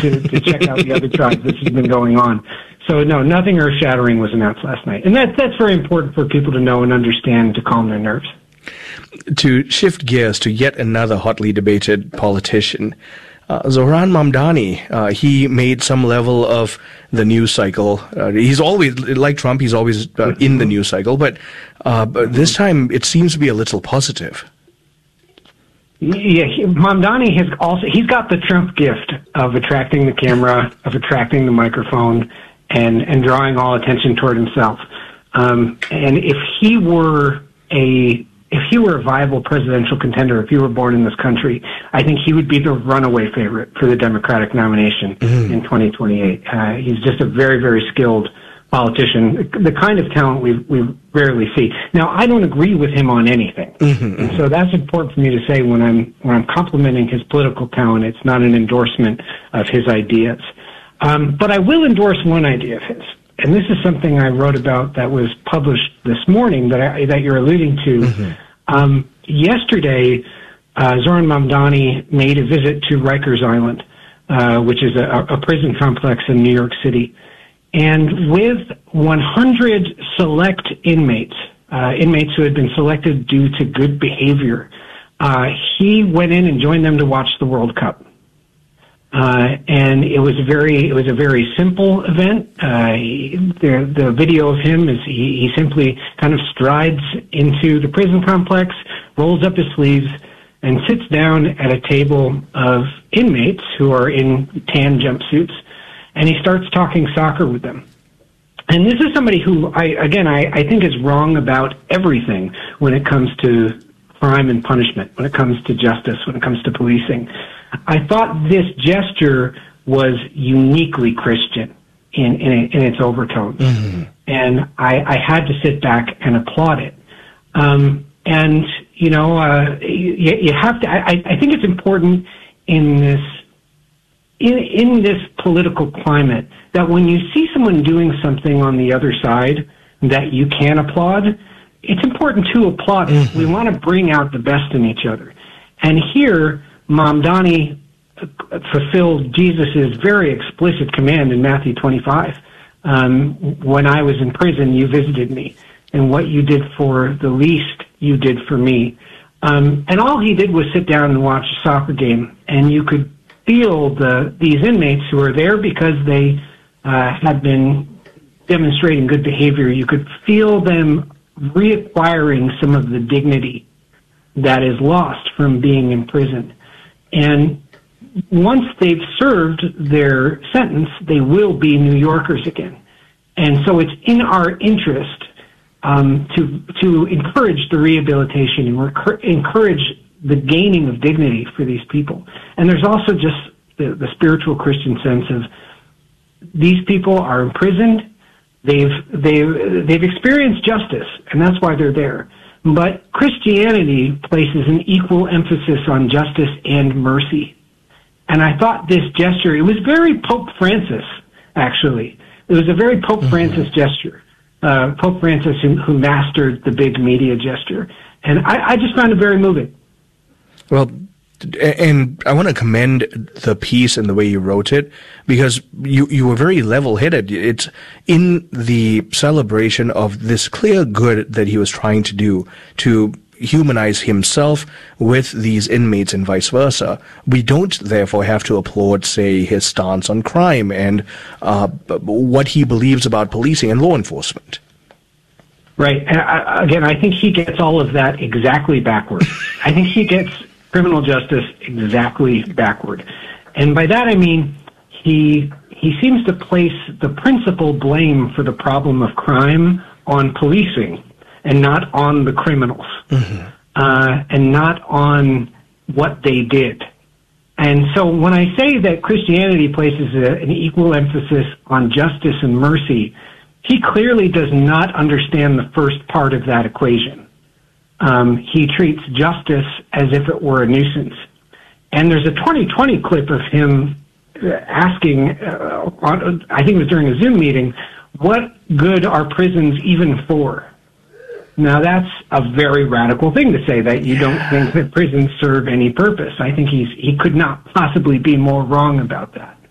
to check out the other tribes. This has been going on. So no, nothing earth-shattering was announced last night. And that's very important for people to know and understand to calm their nerves. To shift gears to yet another hotly debated politician, Zohran Mamdani, he made some level of the news cycle. He's always, like Trump, he's always in the news cycle, but this time it seems to be a little positive. Yeah, Mamdani he's got the Trump gift of attracting the camera, of attracting the microphone, and drawing all attention toward himself. And if he were a viable presidential contender, if he were born in this country, I think he would be the runaway favorite for the Democratic nomination in 2028. He's just a very, very skilled politician, the kind of talent we rarely see. Now, I don't agree with him on anything, and so that's important for me to say when I'm complimenting his political talent. It's not an endorsement of his ideas, but I will endorse one idea of his. And this is something I wrote about that was published this morning that you're alluding to. Yesterday, Zohran Mamdani made a visit to Rikers Island, which is a prison complex in New York City. And with 100 select inmates who had been selected due to good behavior, he went in and joined them to watch the World Cup. And it was a very simple event. The video of him is he simply kind of strides into the prison complex, rolls up his sleeves, and sits down at a table of inmates who are in tan jumpsuits, and he starts talking soccer with them. And this is somebody who I think is wrong about everything when it comes to crime and punishment, when it comes to justice, when it comes to policing. I thought this gesture was uniquely Christian in its overtones, and I had to sit back and applaud it. And you know, you have to. I think it's important in this political climate that when you see someone doing something on the other side that you can applaud, it's important to applaud it. We want to bring out the best in each other, and here Mamdani fulfilled Jesus' very explicit command in Matthew 25. When I was in prison, you visited me, and what you did for the least, you did for me. And all he did was sit down and watch a soccer game, and you could feel these inmates who were there because they had been demonstrating good behavior. You could feel them reacquiring some of the dignity that is lost from being imprisoned. And once they've served their sentence, they will be New Yorkers again. And so it's in our interest to encourage the rehabilitation and encourage the gaining of dignity for these people. And there's also just the spiritual Christian sense of these people are imprisoned. They've experienced justice, and that's why they're there. But Christianity places an equal emphasis on justice and mercy. And I thought this gesture, it was very Pope Francis, actually. It was a very Pope Francis gesture. Pope Francis who mastered the big media gesture. And I just found it very moving. Well, and I want to commend the piece and the way you wrote it, because you were very level-headed. It's in the celebration of this clear good that he was trying to do to humanize himself with these inmates and vice versa. We don't therefore have to applaud, say, his stance on crime and what he believes about policing and law enforcement. Right. And again, I think he gets all of that exactly backward. I think he gets criminal justice exactly backward. And by that I mean he seems to place the principal blame for the problem of crime on policing and not on the criminals, and not on what they did. And so when I say that Christianity places an equal emphasis on justice and mercy, he clearly does not understand the first part of that equation. He treats justice as if it were a nuisance. And there's a 2020 clip of him asking, I think it was during a Zoom meeting, what good are prisons even for? Now, that's a very radical thing to say, that you don't think that prisons serve any purpose. I think he could not possibly be more wrong about that.